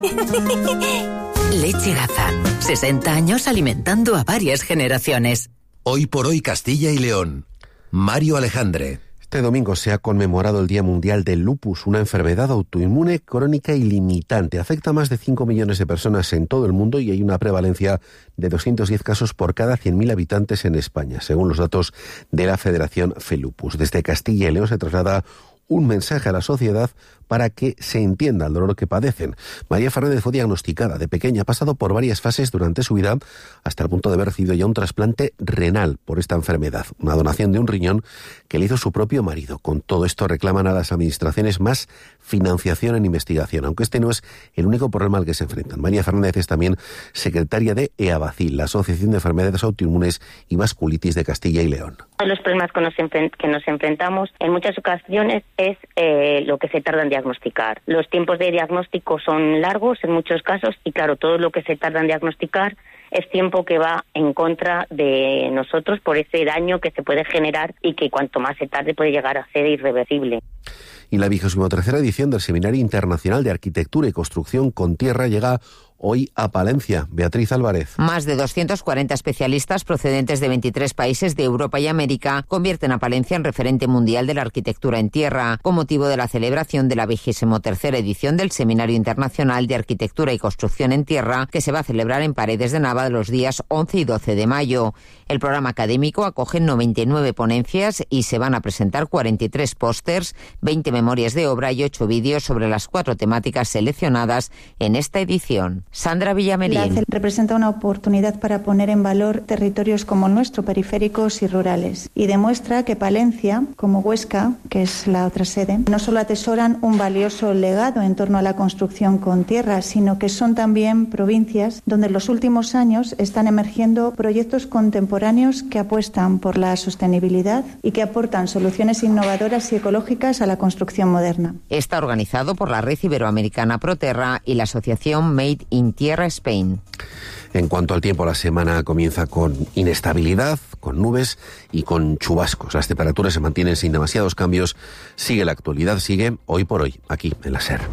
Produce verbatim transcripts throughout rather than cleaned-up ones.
Leche Gaza. sesenta años alimentando a varias generaciones. Hoy por hoy Castilla y León. Mario Alejandre. Este domingo se ha conmemorado el Día Mundial del Lupus, una enfermedad autoinmune crónica y limitante. Afecta a más de cinco millones de personas en todo el mundo y hay una prevalencia de doscientos diez casos por cada cien mil habitantes en España, según los datos de la Federación FELUPUS. Desde Castilla y León se traslada un mensaje a la sociedad para que se entienda el dolor que padecen. María Fernández fue diagnosticada de pequeña, ha pasado por varias fases durante su vida, hasta el punto de haber recibido ya un trasplante renal por esta enfermedad, una donación de un riñón que le hizo su propio marido. Con todo esto reclaman a las administraciones más financiación en investigación, aunque este no es el único problema al que se enfrentan. María Fernández es también secretaria de EAVACIL, la Asociación de Enfermedades Autoinmunes y Vasculitis de Castilla y León. Los problemas que nos, enfrent- que nos enfrentamos en muchas ocasiones es eh, lo que se tarda en diagnosticar. Los tiempos de diagnóstico son largos en muchos casos y claro, todo lo que se tarda en diagnosticar es tiempo que va en contra de nosotros por ese daño que se puede generar y que cuanto más se tarde puede llegar a ser irreversible. Y la vigésima tercera edición del Seminario Internacional de Arquitectura y Construcción con Tierra llega hoy a Palencia. Beatriz Álvarez. Más de doscientos cuarenta especialistas procedentes de veintitrés países de Europa y América convierten a Palencia en referente mundial de la arquitectura en tierra, con motivo de la celebración de la vigésima tercera edición del Seminario Internacional de Arquitectura y Construcción en Tierra, que se va a celebrar en Paredes de Nava los días once y doce de mayo. El programa académico acoge noventa y nueve ponencias y se van a presentar cuarenta y tres pósters, veinte memorias de obra y ocho vídeos sobre las cuatro temáticas seleccionadas en esta edición. Sandra Villamerín. La C E L representa una oportunidad para poner en valor territorios como el nuestro, periféricos y rurales, y demuestra que Palencia, como Huesca, que es la otra sede, no solo atesoran un valioso legado en torno a la construcción con tierra, sino que son también provincias donde en los últimos años están emergiendo proyectos contemporáneos que apuestan por la sostenibilidad y que aportan soluciones innovadoras y ecológicas a la construcción moderna. Está organizado por la Red Iberoamericana Proterra y la asociación Made in Tierra Spain. En cuanto al tiempo, la semana comienza con inestabilidad, con nubes y con chubascos. Las temperaturas se mantienen sin demasiados cambios. Sigue la actualidad, sigue hoy por hoy, aquí en la SER.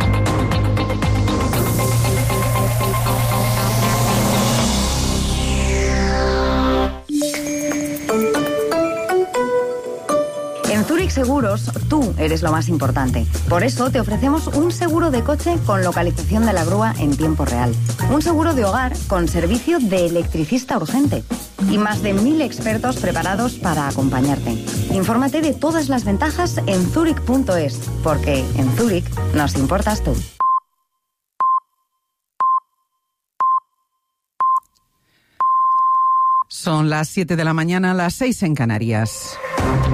En Zurich Seguros, tú eres lo más importante. Por eso te ofrecemos un seguro de coche con localización de la grúa en tiempo real. Un seguro de hogar con servicio de electricista urgente. Y más de mil expertos preparados para acompañarte. Infórmate de todas las ventajas en zurich punto es, porque en Zurich nos importas tú. Son las siete de la mañana, las seis en Canarias.